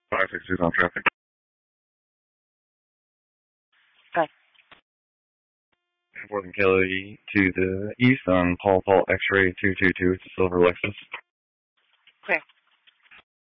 562 on traffic. Good. Northern Kelly to the east on Paul X-ray 222. It's a silver Lexus. Clear.